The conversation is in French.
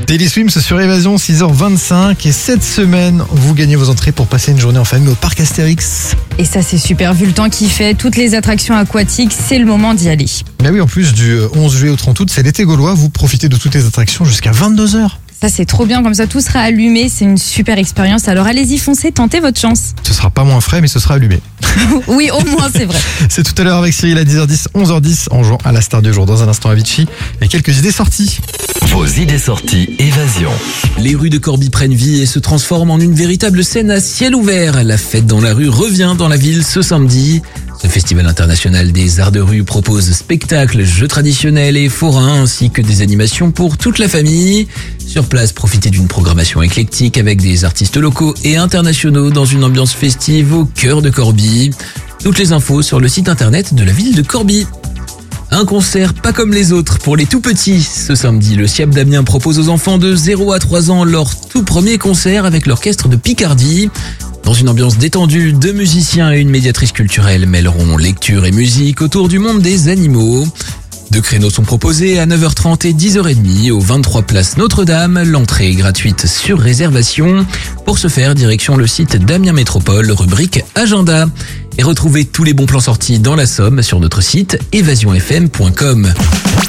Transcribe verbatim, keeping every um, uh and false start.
Daily Swim sur Évasion, six heures vingt-cinq. Et cette semaine, vous gagnez vos entrées pour passer une journée en famille au parc Astérix. Et ça, c'est super. Vu le temps qu'il fait, toutes les attractions aquatiques, c'est le moment d'y aller. Mais oui, en plus du onze juillet au trente août, c'est l'été gaulois. Vous profitez de toutes les attractions jusqu'à vingt-deux heures. Ça, c'est trop bien. Comme ça, tout sera allumé. C'est une super expérience. Alors, allez-y, foncez, tentez votre chance. Ce sera pas moins frais, mais ce sera allumé. Oui, au moins, c'est vrai. C'est tout à l'heure avec Cyril à dix heures dix, onze heures dix, en jouant à la star du jour. Dans un instant, Avicii et quelques idées sorties. Vos idées sorties, Évasion. Les rues de Corbie prennent vie et se transforment en une véritable scène à ciel ouvert. La fête dans la rue revient dans la ville ce samedi. Ce festival international des arts de rue propose spectacles, jeux traditionnels et forains, ainsi que des animations pour toute la famille. Sur place, profitez d'une programmation éclectique avec des artistes locaux et internationaux dans une ambiance festive au cœur de Corbie. Toutes les infos sur le site internet de la ville de Corbie. Un concert pas comme les autres pour les tout petits. Ce samedi, le SIAP d'Amiens propose aux enfants de zéro à trois ans leur tout premier concert avec l'orchestre de Picardie. Dans une ambiance détendue, deux musiciens et une médiatrice culturelle mêleront lecture et musique autour du monde des animaux. Deux créneaux sont proposés à neuf heures trente et dix heures trente au vingt-trois place Notre-Dame. L'entrée est gratuite sur réservation. Pour ce faire, direction le site d'Amiens Métropole, rubrique Agenda. Et retrouvez tous les bons plans sortis dans la Somme sur notre site évasion f m point com.